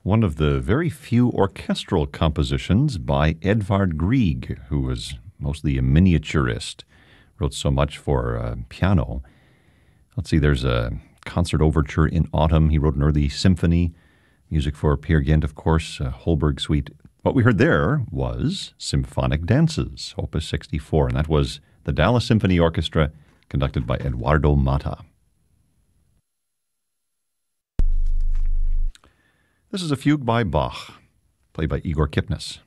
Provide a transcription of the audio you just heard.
one of the very few orchestral compositions by Edvard Grieg, who was mostly a miniaturist, wrote so much for piano. Let's see, there's a concert overture in autumn. He wrote an early symphony, music for Peer Gynt, of course, a Holberg suite. What we heard there was Symphonic Dances, Opus 64, and that was the Dallas Symphony Orchestra, conducted by Eduardo Mata. This is a fugue by Bach, played by Igor Kipnis.